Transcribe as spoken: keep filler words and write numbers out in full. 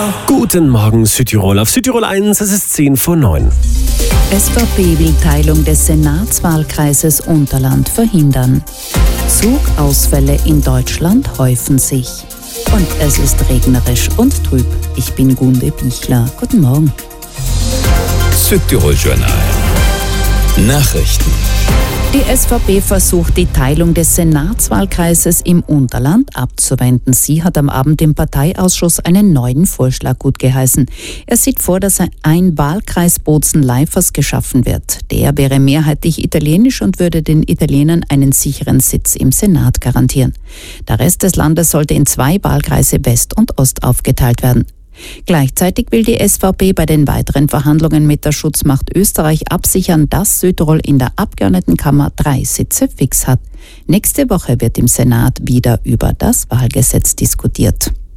Guten Morgen Südtirol auf Südtirol eins, es ist zehn vor neun. S V P will Teilung des Senatswahlkreises Unterland verhindern. Zugausfälle in Deutschland häufen sich. Und es ist regnerisch und trüb. Ich bin Gunde Bichler. Guten Morgen. Südtirol Journal. Nachrichten. Die S V P versucht, die Teilung des Senatswahlkreises im Unterland abzuwenden. Sie hat am Abend im Parteiausschuss einen neuen Vorschlag gutgeheißen. Er sieht vor, dass ein Wahlkreis Bozen-Leifers geschaffen wird. Der wäre mehrheitlich italienisch und würde den Italienern einen sicheren Sitz im Senat garantieren. Der Rest des Landes sollte in zwei Wahlkreise West und Ost aufgeteilt werden. Gleichzeitig will die S V P bei den weiteren Verhandlungen mit der Schutzmacht Österreich absichern, dass Südtirol in der Abgeordnetenkammer drei Sitze fix hat. Nächste Woche wird im Senat wieder über das Wahlgesetz diskutiert.